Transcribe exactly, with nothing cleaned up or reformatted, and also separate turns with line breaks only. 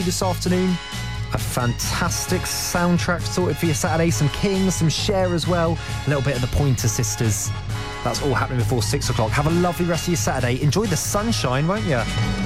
this afternoon. A fantastic soundtrack sorted for your Saturday. Some Kings, some Cher as well. A little bit of the Pointer Sisters. That's all happening before six o'clock. Have a lovely rest of your Saturday. Enjoy the sunshine, won't you?